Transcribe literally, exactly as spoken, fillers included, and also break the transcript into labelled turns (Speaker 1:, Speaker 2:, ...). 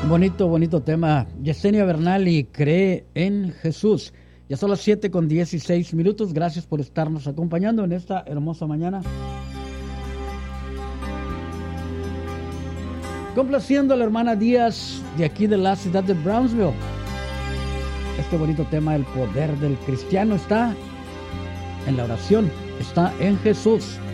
Speaker 1: Bonito, bonito tema. Yesenia Bernal y Cree en Jesús. Ya son las siete con dieciséis minutos. Gracias por estarnos acompañando en esta hermosa mañana. Complaciendo a la hermana Díaz de aquí de la ciudad de Brownsville. Este bonito tema, el poder del cristiano, está en la oración, está en Jesús.